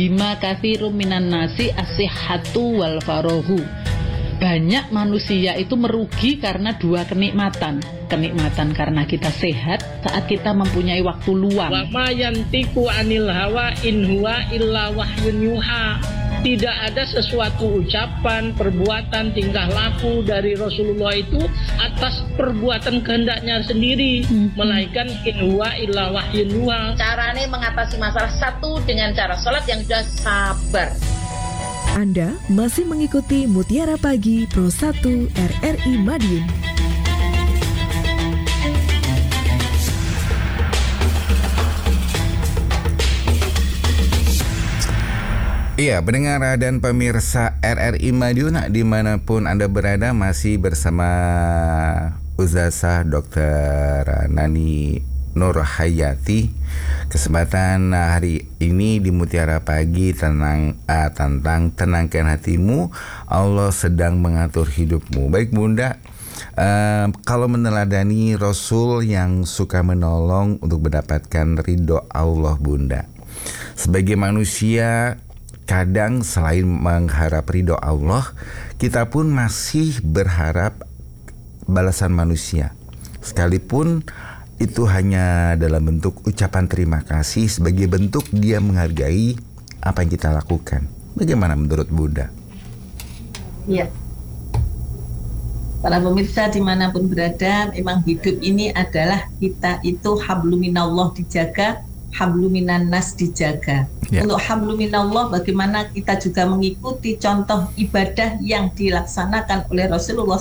Bima kathirum minan nasi as-sihhatu wal farahu. Banyak manusia itu merugi karena dua kenikmatan. Kenikmatan karena kita sehat saat kita mempunyai waktu luang. Wa ma yantiqu anil hawa in huwa illa wahyun yuha. Tidak ada sesuatu ucapan, perbuatan, tingkah laku dari Rasulullah itu atas perbuatan kehendaknya sendiri, melainkan in huwa illa wahyun yuha. Caranya mengatasi masalah satu dengan cara sholat yang sudah sabar. Anda masih mengikuti Mutiara Pagi Pro 1 RRI Madiun. Iya, pendengar dan pemirsa RRI Madiun dimanapun Anda berada, masih bersama Ustazah Dr. Nani Nur Hayati. Kesempatan hari ini di Mutiara Pagi tentang tenangkan hatimu, Allah sedang mengatur hidupmu. Baik Bunda, kalau meneladani Rasul yang suka menolong untuk mendapatkan ridho Allah Bunda, sebagai manusia kadang selain mengharap ridho Allah, kita pun masih berharap balasan manusia, sekalipun itu hanya dalam bentuk ucapan terima kasih sebagai bentuk dia menghargai apa yang kita lakukan. Bagaimana menurut Bunda? Ya, para pemirsa dimanapun berada, memang hidup ini adalah kita itu habluminallah dijaga, habluminannas dijaga. Ya. Untuk habluminallah, bagaimana kita juga mengikuti contoh ibadah yang dilaksanakan oleh Rasulullah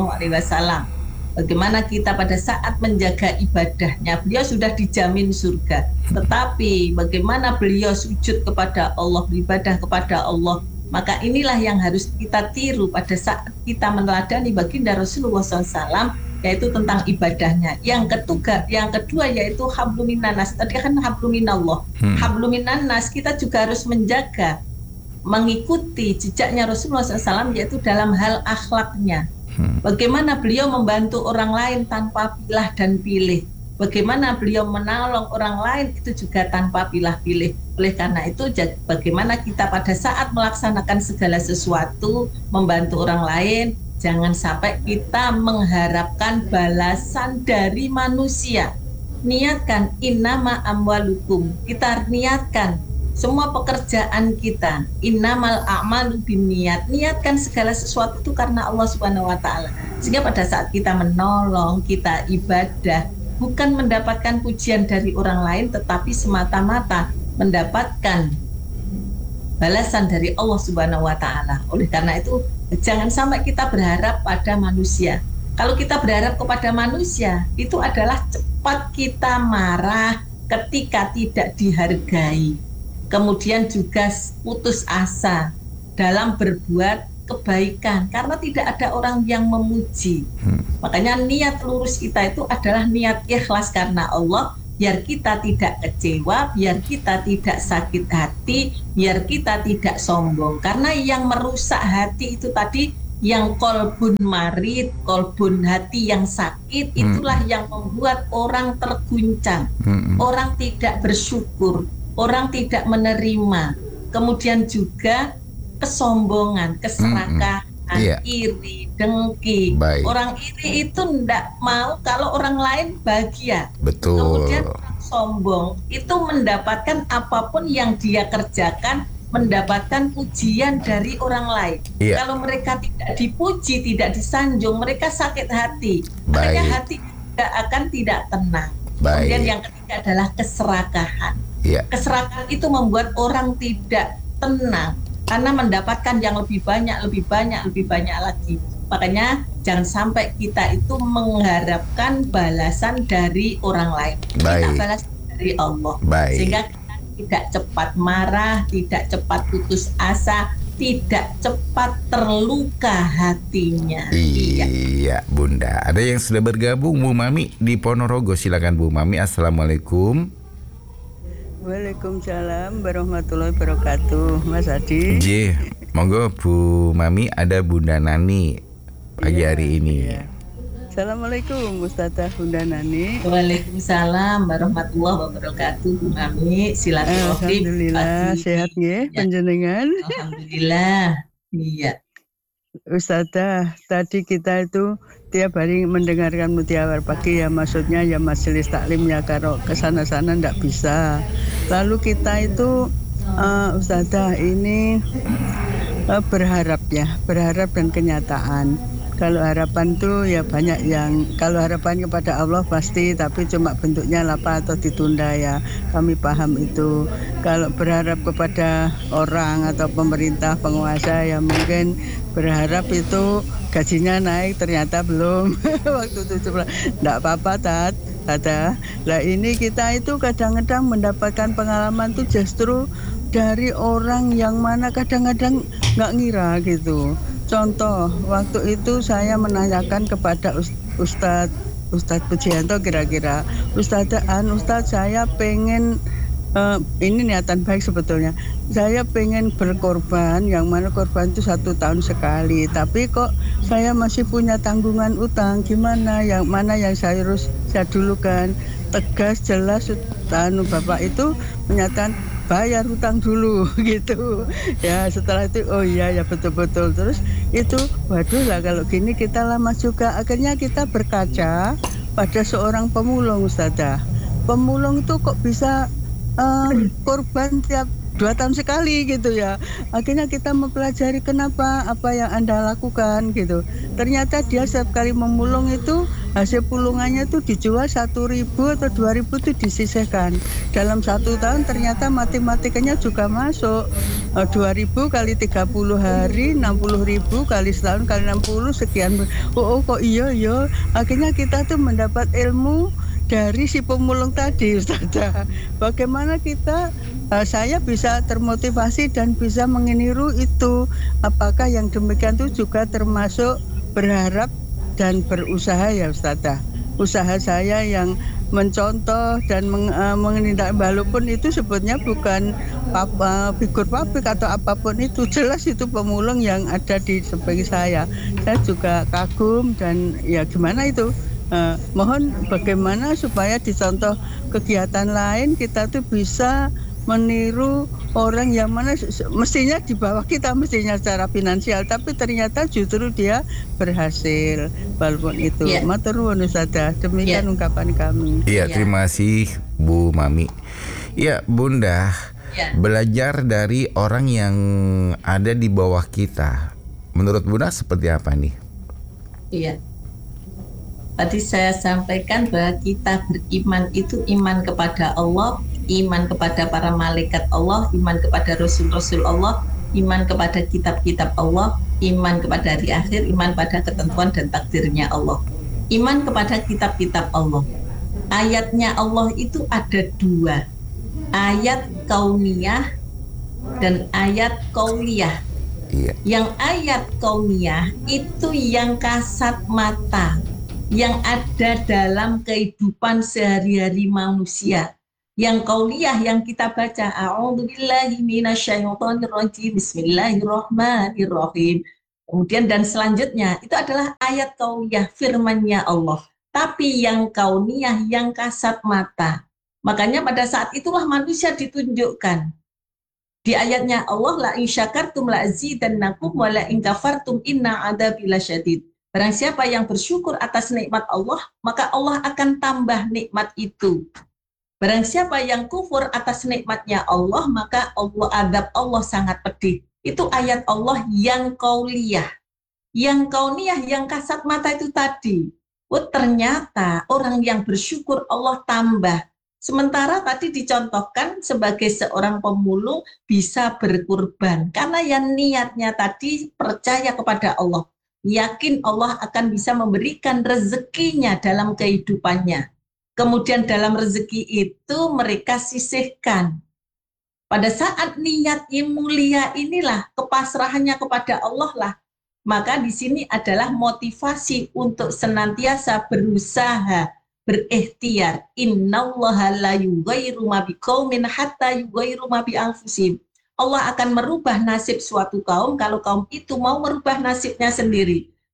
SAW. Bagaimana kita pada saat menjaga ibadahnya, beliau sudah dijamin surga. Tetapi bagaimana beliau sujud kepada Allah, beribadah kepada Allah, maka inilah yang harus kita tiru pada saat kita meneladani baginda Rasulullah SAW, yaitu tentang ibadahnya. Yang kedua yaitu habluminannas. Tadi kan habluminallah. Habluminannas, kita juga harus menjaga, mengikuti jejaknya Rasulullah SAW, yaitu dalam hal akhlaknya. Bagaimana beliau membantu orang lain tanpa pilah dan pilih. Bagaimana beliau menolong orang lain itu juga tanpa pilah-pilih. Oleh karena itu, bagaimana kita pada saat melaksanakan segala sesuatu, membantu orang lain, jangan sampai kita mengharapkan balasan dari manusia. Niatkan innama amwalukum. Kita niatkan semua pekerjaan kita, innamal a'malu binniyat, niatkan segala sesuatu itu karena Allah Subhanahu wa taala. Sehingga pada saat kita menolong, kita ibadah, bukan mendapatkan pujian dari orang lain, tetapi semata-mata mendapatkan balasan dari Allah Subhanahu wa taala. Oleh karena itu, jangan sampai kita berharap pada manusia. Kalau kita berharap kepada manusia, itu adalah cepat kita marah ketika tidak dihargai. Kemudian juga putus asa dalam berbuat kebaikan karena tidak ada orang yang memuji. Makanya niat lurus kita itu adalah niat ikhlas karena Allah, biar kita tidak kecewa, biar kita tidak sakit hati, biar kita tidak sombong. Karena yang merusak hati itu tadi, yang kolbun marid, kolbun hati yang sakit, itulah yang membuat orang terguncang, orang tidak bersyukur, orang tidak menerima, kemudian juga kesombongan, keserakahan, iri, dengki. Orang iri itu tidak mau kalau orang lain bahagia. Betul. Kemudian orang sombong itu mendapatkan apapun yang dia kerjakan, mendapatkan pujian dari orang lain. Kalau mereka tidak dipuji, tidak disanjung, mereka sakit hati. Makanya hati tidak tenang. Kemudian yang ketiga adalah keserakahan. Keserakahan itu membuat orang tidak tenang karena mendapatkan yang lebih banyak lagi. Makanya jangan sampai kita itu mengharapkan balasan dari orang lain. Kita balasan dari Allah. Sehingga kita tidak cepat marah, tidak cepat putus asa, tidak cepat terluka hatinya. Iya, Bunda. Ada yang sudah bergabung, Bu Mami di Ponorogo. Silakan Bu Mami. Assalamualaikum. Waalaikumsalam warahmatullahi wabarakatuh, Mas Adi. Monggo Bu Mami, ada Bunda Nani pagi hari ini. Assalamualaikum Ustazah Bunda Nani. Waalaikumsalam warahmatullahi wabarakatuh. Bu Mami, silaturahmi. Alhamdulillah sehat nggih panjenengan. Alhamdulillah. Iya. Ustazah, tadi kita itu tiap hari mendengarkan Mutiara Pagi ya, maksudnya ya majelis taklim ya, kalau kesana-sana ndak bisa. Lalu kita itu Ustazah ini berharap dan kenyataan. Kalau harapan tuh ya banyak yang, kalau harapan kepada Allah pasti, tapi cuma bentuknya lapa atau ditunda ya, kami paham itu. Kalau berharap kepada orang atau pemerintah penguasa ya mungkin berharap itu gajinya naik, ternyata belum. Waktu itu enggak apa-apa ada. Lah ini kita itu kadang-kadang mendapatkan pengalaman tuh justru dari orang yang mana kadang-kadang nggak ngira gitu. Contoh, waktu itu saya menanyakan kepada Ustadz Pujianto, kira-kira Ustadz saya pengen ini niatan baik sebetulnya. Saya pengen berkorban, yang mana korban itu 1 tahun sekali. Tapi kok saya masih punya tanggungan utang, gimana? Yang mana yang saya harus saya dulukan? Tegas, jelas, Bapak itu menyatakan bayar hutang dulu gitu ya. Setelah itu oh iya ya betul-betul, terus itu waduh lah kalau gini kita lama juga. Akhirnya kita berkaca pada seorang pemulung, Ustazah. Pemulung itu kok bisa korban tiap 2 tahun sekali gitu ya. Akhirnya kita mempelajari kenapa, apa yang Anda lakukan gitu. Ternyata dia setiap kali memulung itu hasil pulungannya itu dijual 1.000 atau 2.000 itu disisihkan. Dalam 1 tahun ternyata matematikanya juga masuk. 2.000 kali 30 hari, 60.000 kali setahun kali 60 sekian. Oh kok iya. Akhirnya kita tuh mendapat ilmu dari si pemulung tadi, Ustazah. Bagaimana saya bisa termotivasi dan bisa meniru itu. Apakah yang demikian itu juga termasuk berharap dan berusaha ya, Ustazah? Usaha saya yang mencontoh dan mengindak, walaupun itu sebutnya bukan figur pabrik atau apapun itu, jelas itu pemulung yang ada di samping saya. Saya juga kagum dan ya gimana itu. Mohon bagaimana supaya dicontoh kegiatan lain kita tuh bisa meniru orang yang mana mestinya di bawah kita mestinya secara finansial, tapi ternyata justru dia berhasil walaupun itu. Matur nuwun Ustazah, demikian ungkapan kami. Iya, terima kasih Bu Mami. Ya Bunda, belajar dari orang yang ada di bawah kita, menurut Bunda seperti apa nih? Iya. Tadi saya sampaikan bahwa kita beriman itu iman kepada Allah, iman kepada para malaikat Allah, iman kepada Rasul-Rasul Allah, iman kepada kitab-kitab Allah, iman kepada hari akhir, iman pada ketentuan dan takdirnya Allah. Iman kepada kitab-kitab Allah. Ayatnya Allah itu ada 2. Ayat kauniyah dan ayat qauliyah. Yang ayat kauniyah itu yang kasat mata, yang ada dalam kehidupan sehari-hari manusia. Yang qauliyah yang kita baca, a'udzubillahi minasyaitonirrajim, bismillahirrahmanirrahim. Kemudian dan selanjutnya itu adalah ayat qauliyah, firman-Nya Allah. Tapi yang kauniyah yang kasat mata. Makanya pada saat itulah manusia ditunjukkan. Di ayatnya Allah, la in syakartum la azidannakum wa la in kafartum inna adzabi lasyadid. Barang siapa yang bersyukur atas nikmat Allah, maka Allah akan tambah nikmat itu. Barang siapa yang kufur atas nikmatnya Allah, maka azab Allah sangat pedih. Itu ayat Allah yang qauliyah. Yang kauniyah, yang kasat mata itu tadi. Oh ternyata orang yang bersyukur Allah tambah. Sementara tadi dicontohkan sebagai seorang pemulung bisa berkurban. Karena yang niatnya tadi percaya kepada Allah. Yakin Allah akan bisa memberikan rezekinya dalam kehidupannya. Kemudian dalam rezeki itu mereka sisihkan. Pada saat niat yang mulia inilah, kepasrahannya kepada Allah lah. Maka di sini adalah motivasi untuk senantiasa berusaha, berikhtiar. Innallaha la yughayyiru ma biqaumin hatta yughayyiru ma bi anfusihim. Allah akan merubah nasib suatu kaum kalau kaum itu mau merubah nasibnya sendiri.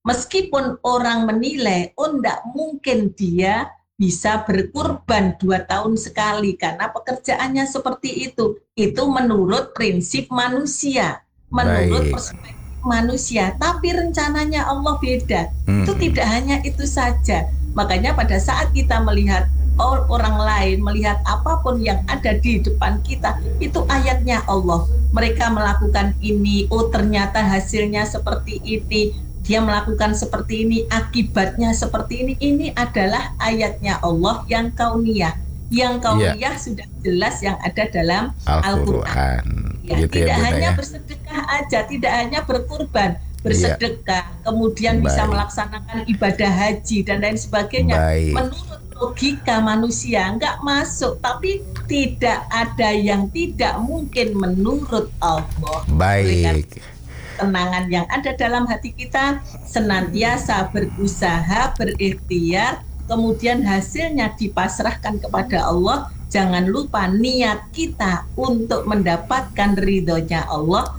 Meskipun orang menilai, oh enggak mungkin dia bisa berkurban 2 tahun sekali karena pekerjaannya seperti itu. Itu menurut prinsip manusia, menurut perspektif manusia. Tapi rencananya Allah beda. Itu tidak hanya itu saja. Makanya pada saat kita melihat orang lain, melihat apapun yang ada di depan kita, itu ayatnya Allah. Mereka melakukan ini, oh ternyata hasilnya seperti ini. Dia melakukan seperti ini, akibatnya seperti ini. Ini adalah ayatnya Allah yang kauniyah. Yang kauniyah sudah jelas yang ada dalam Al-Quran. Gitu tidak ya, hanya ya. bersedekah aja, tidak hanya berkurban, bersedekah, kemudian bisa melaksanakan ibadah haji dan lain sebagainya. Menurut logika manusia nggak masuk, tapi tidak ada yang tidak mungkin menurut Allah. Baik. Kenangan yang ada dalam hati kita senantiasa berusaha, berikhtiar, kemudian hasilnya dipasrahkan kepada Allah. Jangan lupa niat kita untuk mendapatkan ridhonya Allah,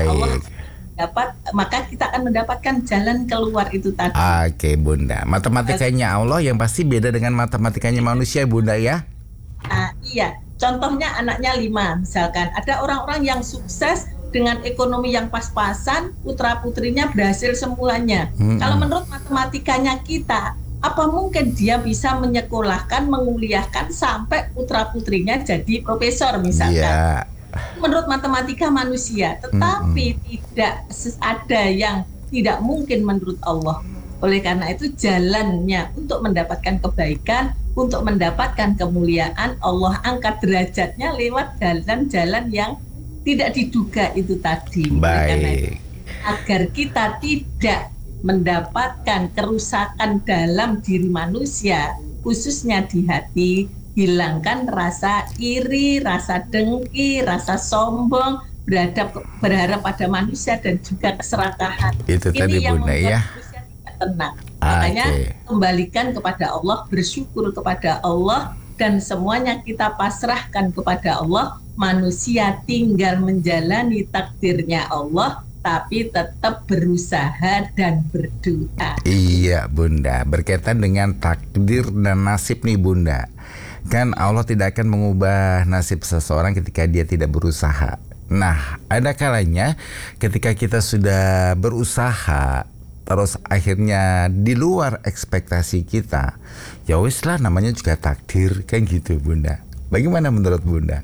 maka kita akan mendapatkan jalan keluar itu tadi. Oke, Bunda. Matematikanya Allah yang pasti beda dengan matematikanya manusia, Bunda ya? Iya. Contohnya anaknya 5 misalkan. Ada orang-orang yang sukses dengan ekonomi yang pas-pasan, putra-putrinya berhasil semuanya. Kalau menurut matematikanya kita, apa mungkin dia bisa menyekolahkan, menguliahkan sampai putra-putrinya jadi profesor misalkan? Menurut matematika manusia, tetapi tidak ada yang tidak mungkin menurut Allah. Oleh karena itu jalannya untuk mendapatkan kebaikan, untuk mendapatkan kemuliaan, Allah angkat derajatnya lewat jalan-jalan yang tidak diduga itu tadi. Baik. Agar kita tidak mendapatkan kerusakan dalam diri manusia, khususnya di hati, hilangkan rasa iri, rasa dengki, rasa sombong, berharap pada manusia dan juga keserakahan. Itu ini tadi yang Bunda ya. manusia tidak tenang. Makanya kembalikan kepada Allah, bersyukur kepada Allah, dan semuanya kita pasrahkan kepada Allah. Manusia tinggal menjalani takdirnya Allah, tapi tetap berusaha dan berdoa. Iya Bunda, berkaitan dengan takdir dan nasib nih Bunda. Kan Allah tidak akan mengubah nasib seseorang ketika dia tidak berusaha. Nah, ada kalanya ketika kita sudah berusaha terus akhirnya di luar ekspektasi kita, ya wis lah, namanya juga takdir, kan gitu Bunda. Bagaimana menurut Bunda?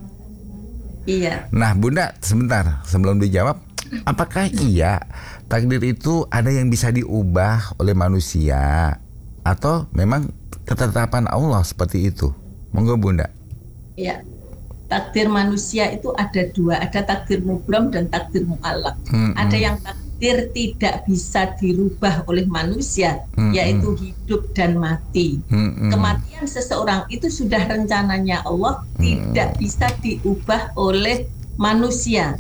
Iya. Nah Bunda, sebentar sebelum dijawab, apakah iya takdir itu ada yang bisa diubah oleh manusia atau memang ketetapan Allah seperti itu? Monggo Bunda. Iya. Takdir manusia itu ada 2, ada takdir mubram dan takdir mu'allaq. Ada yang takdir tidak bisa dirubah oleh manusia, yaitu hidup dan mati. Kematian seseorang itu sudah rencananya Allah, tidak bisa diubah oleh manusia.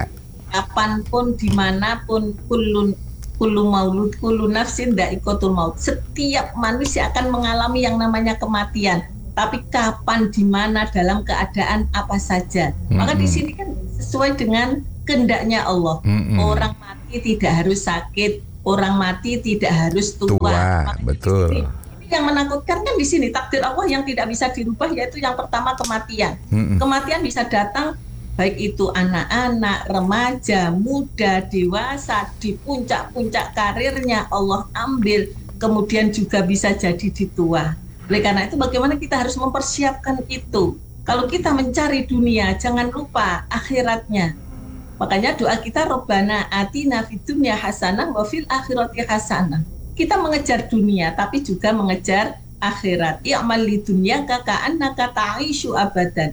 Kapanpun, dimanapun, kullu maulud, kullu nafsin dha'iqatul maut. Setiap manusia akan mengalami yang namanya kematian. Tapi kapan, di mana, dalam keadaan apa saja. Maka di sini kan sesuai dengan kehendaknya Allah. Orang mati tidak harus sakit, orang mati tidak harus tua. Betul. Ini yang menakutkan kan di sini takdir Allah yang tidak bisa dirubah, yaitu yang pertama kematian. Kematian bisa datang baik itu anak-anak, remaja, muda, dewasa, di puncak-puncak karirnya Allah ambil, kemudian juga bisa jadi di tua. Oleh karena itu bagaimana kita harus mempersiapkan itu. Kalau kita mencari dunia, jangan lupa akhiratnya. Makanya doa kita, Rabbana atina fid dunya hasanah wa fil akhirati hasanah. Kita mengejar dunia tapi juga mengejar akhirat. I'mal li dunyaka ka'annaka ta'ishu abadan.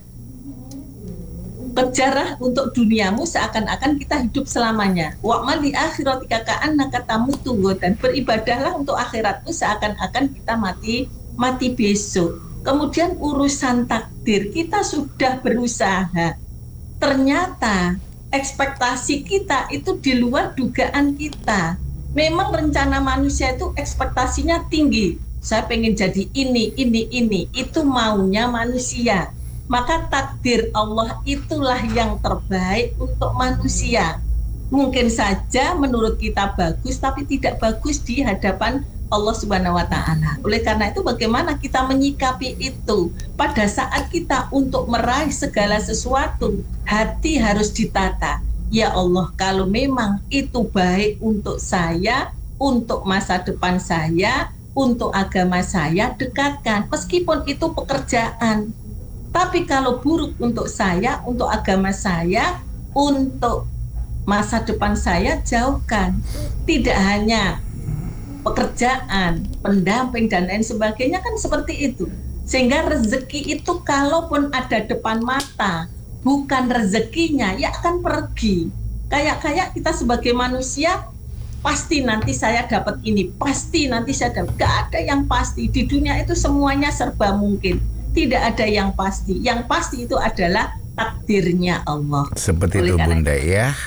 Kejarlah untuk duniamu seakan-akan kita hidup selamanya. Wa'mal li akhiratika ka'annaka tamutu, dan beribadahlah untuk akhiratmu seakan-akan kita mati besok. Kemudian urusan takdir, kita sudah berusaha, ternyata ekspektasi kita itu di luar dugaan kita. Memang rencana manusia itu ekspektasinya tinggi, saya pengen jadi ini, itu maunya manusia. Maka takdir Allah itulah yang terbaik untuk manusia. mungkin saja menurut kita bagus, tapi tidak bagus di hadapan Allah Subhanahu wa Ta'ala. Oleh karena itu, bagaimana kita menyikapi itu? Pada saat kita untuk meraih segala sesuatu, hati harus ditata. Ya Allah, kalau memang itu baik untuk saya, untuk masa depan saya, untuk agama saya, dekatkan. Meskipun itu pekerjaan. Tapi kalau buruk untuk saya, untuk agama saya, untuk masa depan saya, jauhkan. Tidak hanya pekerjaan, pendamping, dan lain sebagainya, kan seperti itu. Sehingga rezeki itu kalaupun ada depan mata, bukan rezekinya, ya akan pergi. Kayak kita sebagai manusia, pasti nanti saya dapat ini, pasti nanti saya dapat. Gak ada yang pasti. Di dunia itu semuanya serba mungkin. Tidak ada yang pasti. Yang pasti itu adalah takdirnya Allah. Seperti itu Bunda ya.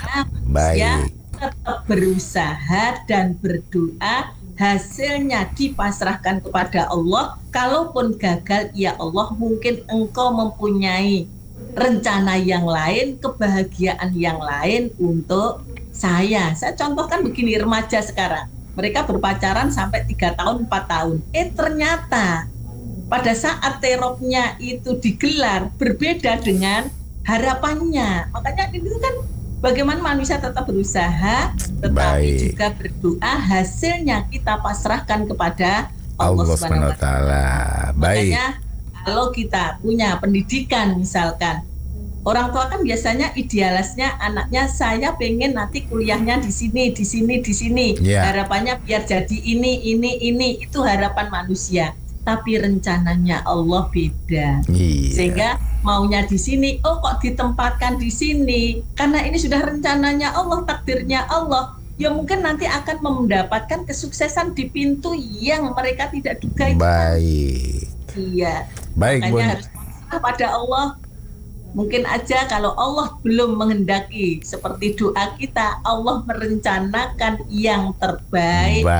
Baik. Tetap berusaha dan berdoa, hasilnya dipasrahkan kepada Allah. Kalaupun gagal, ya Allah, mungkin Engkau mempunyai rencana yang lain, kebahagiaan yang lain untuk saya. Saya contohkan begini, remaja sekarang. Mereka berpacaran sampai 3 tahun, 4 tahun. Ternyata pada saat teroknya itu digelar berbeda dengan harapannya. Makanya itu kan bagaimana manusia tetap berusaha, tetapi juga berdoa, hasilnya kita pasrahkan kepada Allah Subhanahu wa Ta'ala. Makanya kalau kita punya pendidikan misalkan, orang tua kan biasanya idealisnya anaknya, saya pengen nanti kuliahnya di sini, di sini, di sini. Yeah. Harapannya biar jadi ini. Itu harapan manusia. Tapi rencananya Allah beda. Yeah. Sehingga maunya di sini, oh kok ditempatkan di sini? Karena ini sudah rencananya Allah, takdirnya Allah. Ya mungkin nanti akan mendapatkan kesuksesan di pintu yang mereka tidak duga. Baik. Iya. Baik, makanya harus pada Allah. Mungkin aja kalau Allah belum menghendaki seperti doa kita, Allah merencanakan yang terbaik.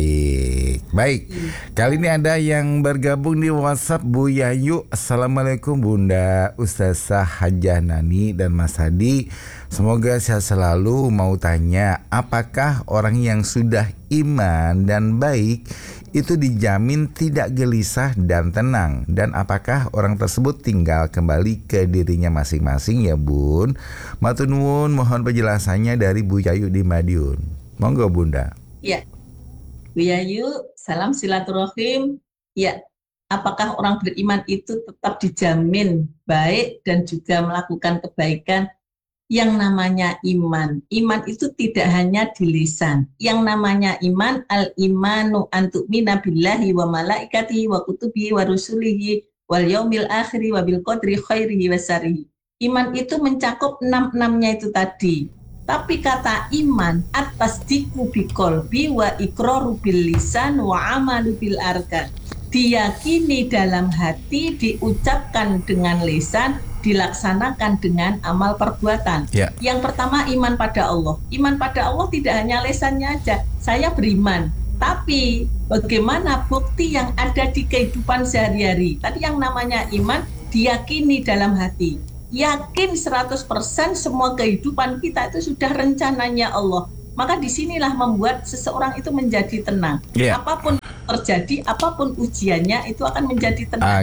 Baik. Kali ini ada yang bergabung di WhatsApp, Bu Yayu. Assalamualaikum Bunda Ustazah Hajah Nani dan Mas Hadi. Semoga sehat selalu. Mau tanya, apakah orang yang sudah iman dan baik itu dijamin tidak gelisah dan tenang, dan apakah orang tersebut tinggal kembali ke dirinya masing-masing ya Bun? Matur nuwun, mohon penjelasannya dari Bu Yayu di Madiun. Monggo Bunda. Ya, Bu Yayu, salam silaturahim. Ya, apakah orang beriman itu tetap dijamin baik dan juga melakukan kebaikan? Yang namanya iman itu tidak hanya di lisan. Yang namanya iman, al-imanu antu'mina billahi wa malaikatihi wa kutubihi wa rusulihi wal yaumil akhiri wa bil qadri khairihi wa syarrihi. Iman itu mencakup 6-6-nya itu tadi. Tapi kata iman, at-tasdiqu biqalbi wa iqraru bil lisan wa amalu bil arkan. Diyakini dalam hati, diucapkan dengan lisan, dilaksanakan dengan amal perbuatan. Yang pertama, iman pada Allah. Iman pada Allah tidak hanya lisannya aja, saya beriman, tapi bagaimana bukti yang ada di kehidupan sehari-hari. Tadi yang namanya iman diyakini dalam hati, yakin 100% semua kehidupan kita itu sudah rencananya Allah. Maka disinilah membuat seseorang itu menjadi tenang. Apapun terjadi, apapun ujiannya, itu akan menjadi tenang.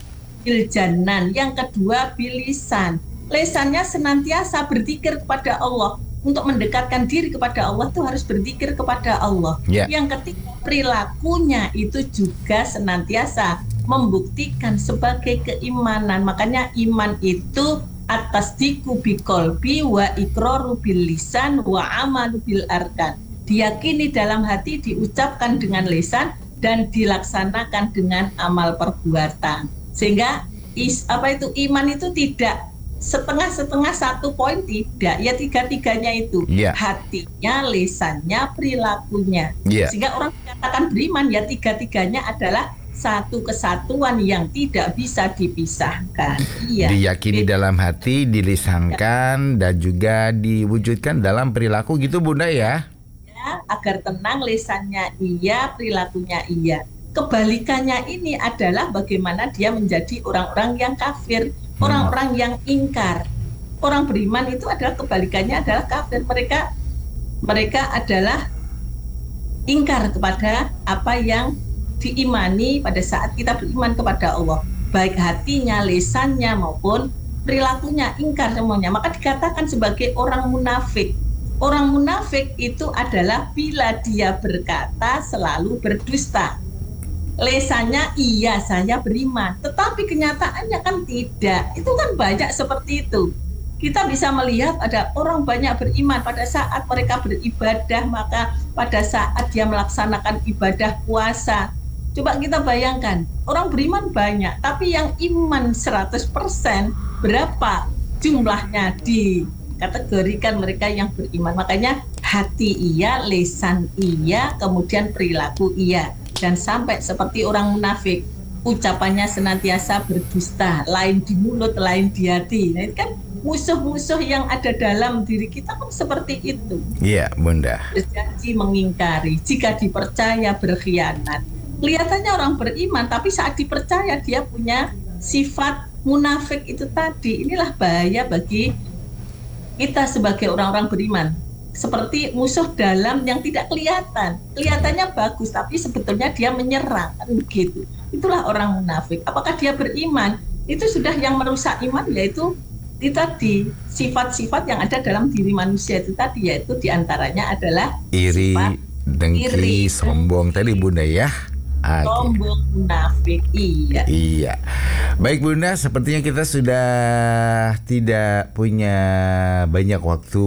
Biljanan. Yang kedua, bilisan. Lisannya senantiasa berzikir kepada Allah. Untuk mendekatkan diri kepada Allah itu harus berzikir kepada Allah. Yang ketiga, perilakunya itu juga senantiasa membuktikan sebagai keimanan. Makanya iman itu at-tasdiqu biqalbi wa iqraru bil lisan wa amalu bil arkan. Diyakini dalam hati, diucapkan dengan lisan, dan dilaksanakan dengan amal perbuatan. Sehingga iman itu tidak setengah-setengah, 1 poin tidak, ya 3-3-nya itu. Hatinya, lisannya, perilakunya. Sehingga orang dikatakan beriman, ya 3-3-nya adalah satu kesatuan yang tidak bisa dipisahkan. Diyakini dalam hati, dilisankan, dan juga diwujudkan dalam perilaku gitu Bunda ya. Agar tenang, lisannya iya, perilakunya iya. Kebalikannya ini adalah bagaimana dia menjadi orang-orang yang kafir, orang-orang yang ingkar. Orang beriman itu adalah kebalikannya adalah kafir. Mereka Mereka adalah ingkar kepada apa yang diimani pada saat kita beriman kepada Allah, baik hatinya, lisannya maupun perilakunya, ingkar semuanya. Maka dikatakan sebagai orang munafik. Orang munafik itu adalah bila dia berkata selalu berdusta. Lesannya iya saya beriman, tetapi kenyataannya kan tidak. Itu kan banyak seperti itu. Kita bisa melihat ada orang banyak beriman pada saat mereka beribadah, maka pada saat dia melaksanakan ibadah puasa. Coba kita bayangkan, orang beriman banyak, tapi yang iman 100% berapa jumlahnya dikategorikan mereka yang beriman. Makanya hati iya, lisan iya, kemudian perilaku iya. Dan sampai seperti orang munafik, ucapannya senantiasa berdusta, lain di mulut, lain di hati. Nah, itu kan musuh-musuh yang ada dalam diri kita kan seperti itu. Iya, Bunda. Berjanji mengingkari, jika dipercaya berkhianat. Kelihatannya orang beriman, tapi saat dipercaya dia punya sifat munafik itu tadi. Inilah bahaya bagi kita sebagai orang-orang beriman. Seperti musuh dalam yang tidak kelihatan. Kelihatannya bagus, tapi sebetulnya dia menyerang. Kan begitu. Itulah orang munafik. Apakah dia beriman? Itu sudah yang merusak iman, yaitu itu tadi sifat-sifat yang ada dalam diri manusia itu tadi, yaitu diantaranya adalah iri, dengki, sombong tadi Bunda ya. Sombong, munafik, iya. Iya. Baik Bunda, sepertinya kita sudah tidak punya banyak waktu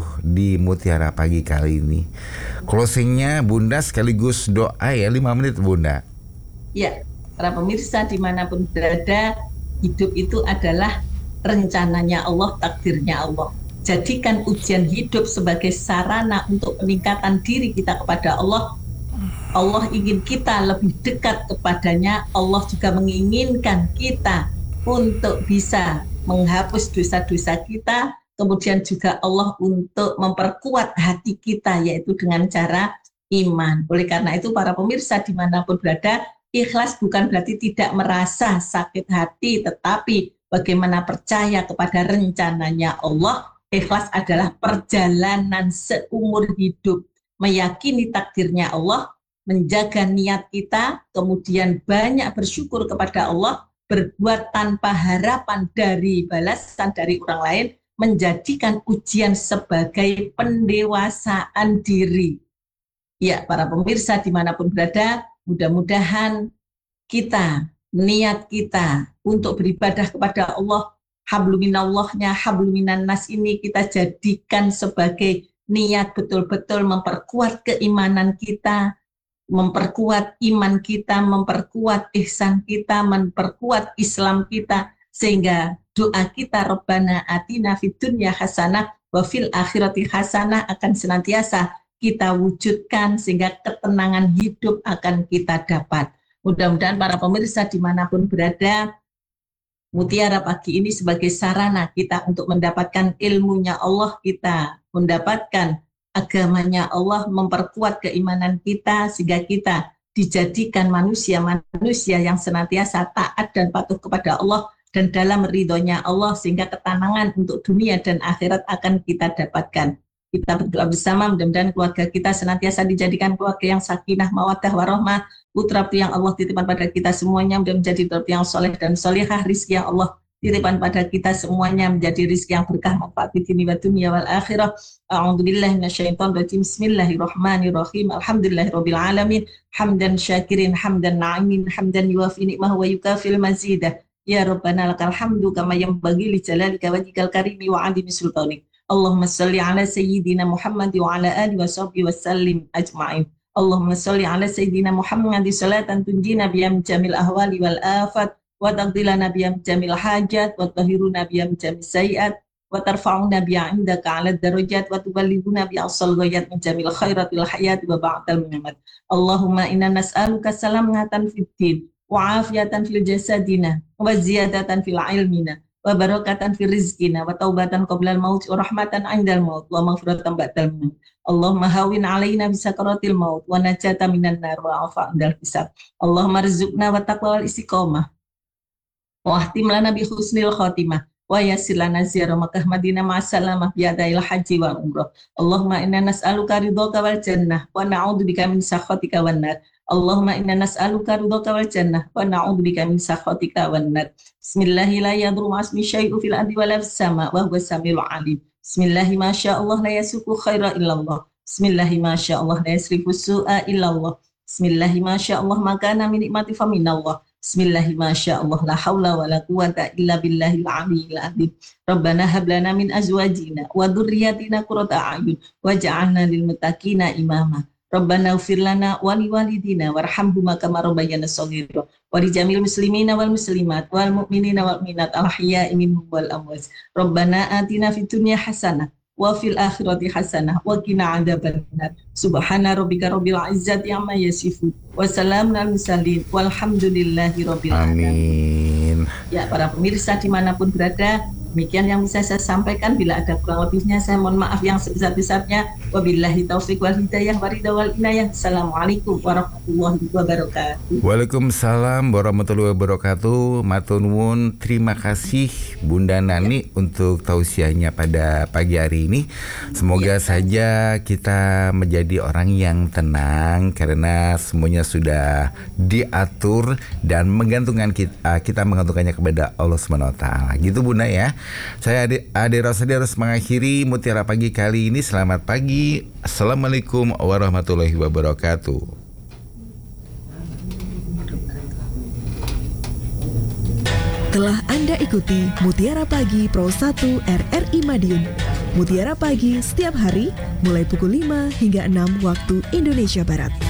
di Mutiara Pagi kali ini. Closingnya Bunda sekaligus doa ya, 5 menit Bunda. Ya, para pemirsa dimanapun berada, hidup itu adalah rencananya Allah, takdirnya Allah. Jadikan ujian hidup sebagai sarana untuk peningkatan diri kita kepada Allah. Allah ingin kita lebih dekat kepadanya. Allah juga menginginkan kita untuk bisa menghapus dosa-dosa kita. Kemudian juga Allah untuk memperkuat hati kita, yaitu dengan cara iman. Oleh karena itu para pemirsa dimanapun berada, ikhlas bukan berarti tidak merasa sakit hati, tetapi bagaimana percaya kepada rencananya Allah. Ikhlas adalah perjalanan seumur hidup, meyakini takdirnya Allah, menjaga niat kita, kemudian banyak bersyukur kepada Allah, berbuat tanpa harapan dari balasan dari orang lain, menjadikan ujian sebagai pendewasaan diri. Ya, para pemirsa dimanapun berada, mudah-mudahan kita, niat kita untuk beribadah kepada Allah, habluminallahnya, habluminannas ini kita jadikan sebagai niat betul-betul memperkuat keimanan kita, memperkuat iman kita, memperkuat ihsan kita, memperkuat Islam kita, sehingga doa kita Rabbana atina fid dunya hasanah wa fil akhirati hasanah akan senantiasa kita wujudkan, sehingga ketenangan hidup akan kita dapat. Mudah-mudahan para pemirsa dimanapun berada, Mutiara Pagi ini sebagai sarana kita untuk mendapatkan ilmunya Allah, kita mendapatkan agamanya Allah, memperkuat keimanan kita, sehingga kita dijadikan manusia-manusia yang senantiasa taat dan patuh kepada Allah dan dalam ridhonya Allah, sehingga ketenangan untuk dunia dan akhirat akan kita dapatkan. Kita berdoa bersama, mudah-mudahan keluarga kita senantiasa dijadikan keluarga yang sakinah, mawaddah, warahmah, putra yang Allah titipkan pada kita semuanya mudah menjadi putra yang soleh dan solehah, rizki yang Allah titipkan pada kita semuanya menjadi rizki yang berkah, manfaat di dunia wa dunia wal akhirah. A'udzubillahi minasyaitonir rajim. Bismillahirrahmanirrahim. Alhamdulillahirabbil alamin. Hamdan syakirin, hamdan na'imin, hamdan yuwafi ni'mahu wa yukafil mazidah. Ya Rabbana lakal hamdu kama yanbaghi li jalalika wajhikal karimi wa 'azimi sultanik. Allahumma shalli ala sayyidina Muhammad wa ala alihi wa sahbihi wa sallim ajma'in. Allahumma shalli ala sayyidina Muhammad salatan tunjina biyam jamil ahwali wal afat wa taqdilana biyam jamil hajat wa tahiruna biyam jamil sayiat wa tarfa'una biyam indaka ala darajat wa tuballighuna bi asal ghayat min jamil khairatil hayat wa ba'dal mamat. Allahumma inna nas'aluka salamatan fid din wa afiyatan fil jasadina wa ziyadatan fil ilmina wa barakatan fil rizqina wa taubatan qablal maut wa rahmatan 'indal maut wa maghfiratan ba'dal maut. Allahumma hawin 'alaina bi sakaratil maut wa najata minan nar wa 'afa 'indal hisab. Allahumma rzuqna wa taqwa wal istiqamah wa ahtim lana bi husnil khatimah wa yassir lana ziyarah Makkah Madinah ma'asalamah biadail haji wal umrah. Allahumma inna nas'aluka ridhaka wal jannah wa na'udzubika min sakhatika wan nar. Allahumma inna nas'aluka ridhaka wal jannah wa na'udzubika min sakhatika wan nar. Bismillahi la yadurru ma'asmi syai'un fil ardi wa la fis sama' wa huwas samiul alim. Bismillahi ma sya Allah la yasuku khaira illallah. Bismillahi ma sya Allah la yasrifu su'a illallah. Bismillahi ma sya Allah ma kana min nikmati fa minallah. Bismillahi ma sya Allah la haula wa la quwwata illa billahil aliyyil azim. Rabbana hab lana min azwajina wa dhurriyyatina qurrata a'yun waj'alna lil muttaqina imama. Rabbana ighfir lana wa liwalidina warhamhuma kama rabbayana shaghira wa li jamil muslimina wal muslimat wal mu'minina wal mu'minat al ahya'i minhum wal amwat. Rabbana atina fid dunya hasanah wa fil akhirati hasanah wa qina adzabannar. Subhana rabbika rabbil izzati amma yasifun wa salamun alal mursalin walhamdulillahi rabbil alamin. Ya, para pemirsa dimanapun berada, demikian yang bisa saya sampaikan. Bila ada kurang lebihnya saya mohon maaf yang sebesar-besarnya. Wabillahi taufiq wal hidayah waridha wal inayah. Assalamualaikum warahmatullahi wabarakatuh. Waalaikumsalam warahmatullahi wabarakatuh. Matur nuwun, terima kasih Bunda Nani untuk tausiahnya pada pagi hari ini. Semoga saja kita menjadi orang yang tenang karena semuanya sudah diatur dan kita menggantungkannya kepada Allah Subhanahu wa taala. Gitu Bunda ya. Saya Ade Rosadi harus mengakhiri Mutiara Pagi kali ini. Selamat pagi. Assalamualaikum warahmatullahi wabarakatuh. Telah Anda ikuti Mutiara Pagi Pro 1 RRI Madiun. Mutiara Pagi setiap hari mulai pukul 5 hingga 6 waktu Indonesia Barat.